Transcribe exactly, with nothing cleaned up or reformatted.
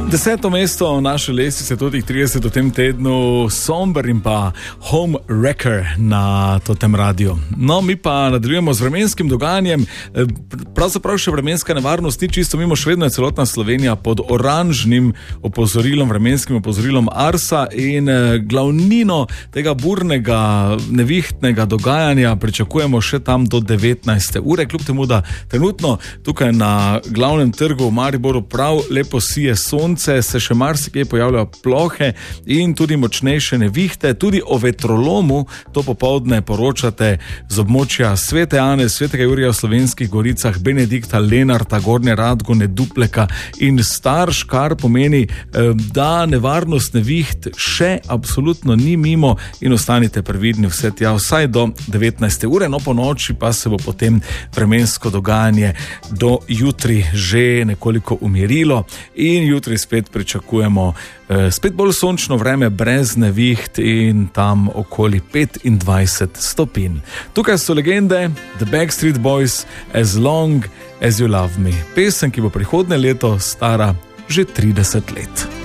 Deseto mesto naše lestvice, tudi trideset v tem tednu, Somber in pa Home Wrecker na tem radiju. No, mi pa nadaljujemo z vremenskim dogajanjem. Pravzaprav še vremenska nevarnost ni čisto mimo, še vedno je celotna Slovenija pod oranžnim opozorilom, vremenskim opozorilom Arsa in glavnino tega burnega, nevihtnega dogajanja pričakujemo še tam do devetnajste ure, kljub temu, da trenutno tukaj na glavnem trgu v Mariboru prav lepo sije sonce, se še marsikaj pojavljajo plohe in tudi močnejše nevihte. Tudi o vetrolomu to popoldne poročate z območja Svete Ane, Svetega Jurija v Slovenskih Goricah, Benedikta, Lenarta, Gornje Radgone, Dupleka in Starš, kar pomeni, da nevarnost neviht še absolutno ni mimo in ostanite previdni vse tja, vsaj do devetnajste ure, no po noči pa se bo potem vremensko dogajanje do jutri že nekoliko umirilo in jutri spet pričakujemo eh, spet bolj sončno vreme brez neviht in tam okoli petindvajset stopinj. Tukaj so legende The Backstreet Boys, As Long As You Love Me. Pesem, ki bo prihodnje leto stara že trideset let.